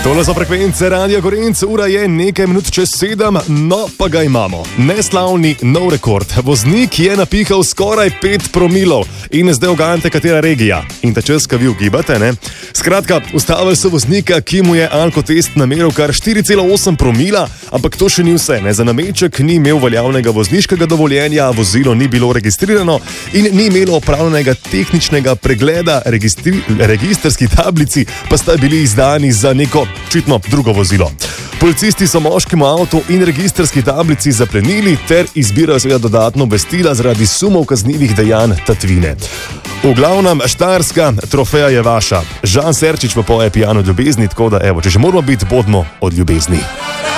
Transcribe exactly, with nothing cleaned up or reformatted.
Tole so frekvence Radia Gorenc, ura je nekaj minut čez sedem, no pa ga imamo. Neslavni nov rekord. Voznik je napihal skoraj pet promilov in zdaj ugajate, katera regija. In ta čas, ki vi ugibate, ne? Skratka, ustavili so voznika, ki mu je alkotest nameril kar štiri cela osem promila, ampak to še ni vse. Ne? Za nameček ni imel veljavnega vozniškega dovoljenja, vozilo ni bilo registrirano in ni imelo opravljenega tehničnega pregleda, registri, registrski tablici pa sta bili izdani za neko očitno drugo vozilo. Policisti so moškemu avtu in registrski tablici zaplenili ter izbirajo seveda dodatno obvestila zaradi sumov kaznivih dejanj tatvine. V glavnem, štajerska trofeja je vaša. Žan Serčič pa poje Pijan od ljubezni, tako da evo, če že moramo biti, bodimo od ljubezni.